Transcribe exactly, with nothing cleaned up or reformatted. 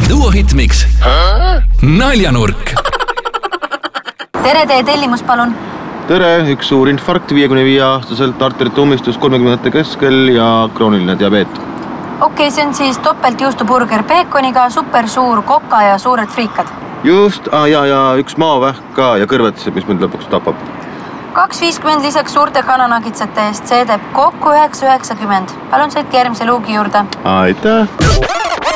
Duo Hitmix Naljanurk. Tere, teie tellimus, palun. Tere, üks suur infarkt viiekümne viie aastaselt, arterite ummistus kolmekümnendate keskel ja krooniline diabeet. Okei, see on siis topeltjuustuburger peekoniga, super suur koka ja suured friikad. Just, ah, ja, ja üks maavähk ka ja kõrvetised, mis mind lõpuks tapab. kaks viiskümmend lisaks suurte kananagitsate eest, see teeb kokku üheksa üheksakümmend. Palun sõitke järgmise luugi juurde. Aitäh!